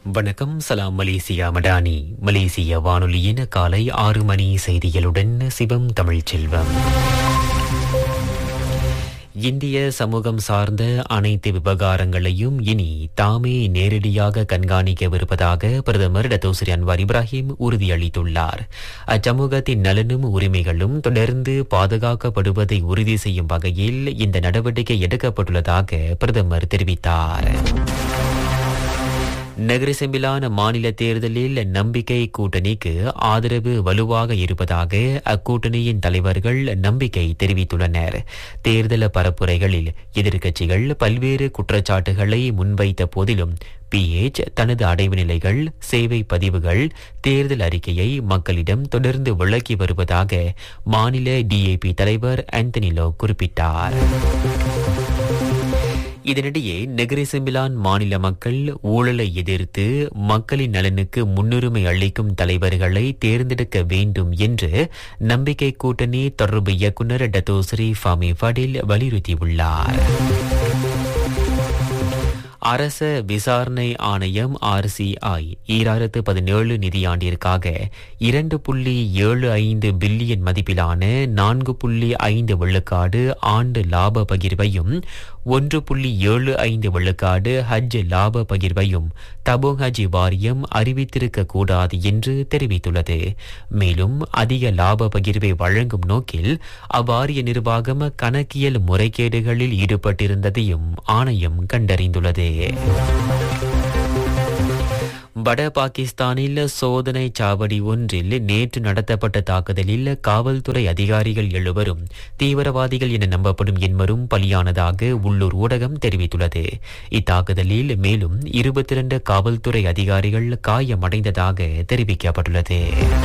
வணக்கம். சலாம் மலேசியா மடானி. மலேசிய வானொலியின் காலை 6 மணி செய்திகளுடன் சிவம் தமிழ்ச் செல்வம். இந்திய சமூகம் சார்ந்த அனைத்து விவகாரங்களையும் இனி தாமே நேரடியாக கண்காணிக்கவிருப்பதாக பிரதமர் டத்தோஸ்ரீ அன்வார் இப்ராஹிம் உறுதியளித்துள்ளார். அச்சமூகத்தின் நலனும் உரிமைகளும் தொடர்ந்து பாதுகாக்கப்படுவதை உறுதி செய்யும் வகையில் இந்த நடவடிக்கை எடுக்கப்பட்டுள்ளதாக பிரதமர் தெரிவித்தார். நகர செம்பிலான மாநில தேர்தலில் நம்பிக்கை கூட்டணிக்கு ஆதரவு வலுவாக இருப்பதாக அக்கூட்டணியின் தலைவர்கள் நம்பிக்கை தெரிவித்துள்ளனர். தேர்தல் பரப்புரைகளில் எதிர்க்கட்சிகள் பல்வேறு குற்றச்சாட்டுகளை முன்வைத்த போதிலும் PH தனது அடைவு நிலைகள், சேவை பதிவுகள், தேர்தல் அறிக்கையை மக்களிடம் தொடர்ந்து விளக்கி வருவதாக மாநில DAP தலைவர் ஆந்தனி லோ குறிப்பிட்டார். இதனிடையே நெகிரி செம்பிலான் மாநில மக்கள் ஊழலை எதிர்த்து மக்களின் நலனுக்கு முன்னுரிமை அளிக்கும் தலைவர்களை தேர்ந்தெடுக்க வேண்டும் என்று நம்பிக்கை கூட்டணி தொடர்பு இயக்குநர் டத்தோஸ்ரீ ஃபாமி ஃபடில் வலியுறுத்தியுள்ளார். அரச விசாரணை ஆணையம் RCI 2017 நிதியாண்டிற்காக 2.75 பில்லியன் மதிப்பிலான 4.5 விழுக்காடு ஆண்டு லாப பகிர்வையும் 1.75 விழுக்காடு ஹஜ் லாப பகிர்வையும் தபோங் ஹஜ் வாரியம் அறிவித்திருக்க கூடாது என்று தெரிவித்துள்ளது. மேலும் அதிக லாப பகிர்வை வழங்கும் நோக்கில் அவ்வாரிய நிர்வாகம் கணக்கியல் முறைகேடுகளில் ஈடுபட்டிருந்ததையும் ஆணையம் கண்டறிந்துள்ளது. வட பாகிஸ்தானில் சோதனை சாவடி ஒன்றில் நேற்று நடத்தப்பட்ட தாக்குதலில் காவல்துறை அதிகாரிகள் 7 தீவிரவாதிகள் என நம்பப்படும் 8 பலியானதாக உள்ளூர் ஊடகம் தெரிவித்துள்ளது. இத்தாக்குதலில் மேலும் 22 காவல்துறை அதிகாரிகள் காயமடைந்ததாக தெரிவிக்கப்பட்டுள்ளது.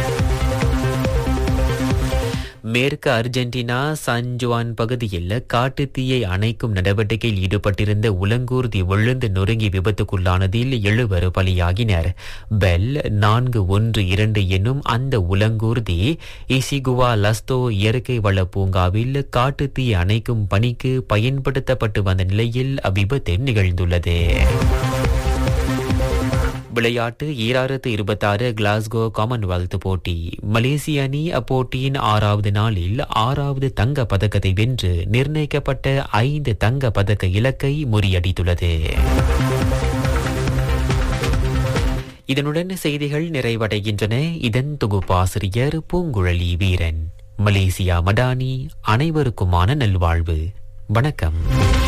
மேற்கு அர்ஜென்டினா சன்ஜுவான் பகுதியில் காட்டுத்தீயை அணைக்கும் நடவடிக்கையில் ஈடுபட்டிருந்த உலங்கூர்தி விழுந்து நொறுங்கி விபத்துக்குள்ளானதில் 7 பலியாகினர். பெல் 412 என்னும் அந்த உலங்கூர்தி இசிகுவா லஸ்தோ இயற்கை வள பூங்காவில் காட்டுத்தீயை அணைக்கும் பணிக்கு பயன்படுத்தப்பட்டு வந்த நிலையில் அவ்விபத்து நிகழ்ந்துள்ளது. விளையாட்டு 2026 கிளாஸ்கோ காமன்வெல்த் போட்டி. மலேசிய அணி அப்போட்டியின் 6வது நாளில் 6வது தங்க பதக்கத்தை வென்று நிர்ணயிக்கப்பட்ட 5 தங்க பதக்க இலக்கை முறியடித்துள்ளது. இதனுடன் செய்திகள் நிறைவடைகின்றன. இதன் தொகுப்பாசிரியர் பூங்குழலி வீரன். மலேசியா மடானி. அனைவருக்குமான நல்வாழ்வு. வணக்கம்.